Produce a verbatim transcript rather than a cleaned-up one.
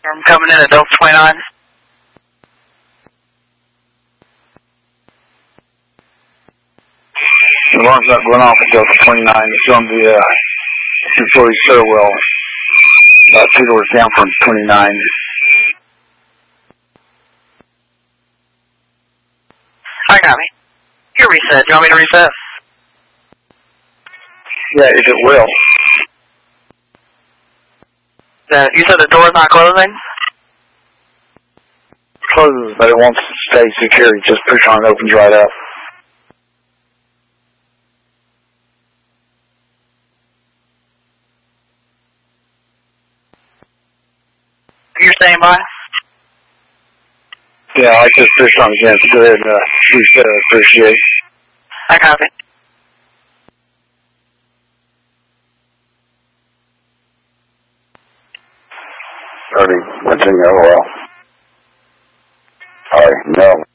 I'm coming in at Delta twenty-nine. The alarm's not going off at Delta twenty-nine. It's on the uh, employee stairwell, about two doors down from twenty-nine. I got me. Here, reset. Do you want me to reset? Yeah, if it will. The, you said the door's not closing? It closes, but it won't stay secure. You just push on it, opens right up. You're staying by? Yeah, I just pushed on again. Go ahead and uh, reset. I appreciate. I copy. Already went in the L O L. Alright, no.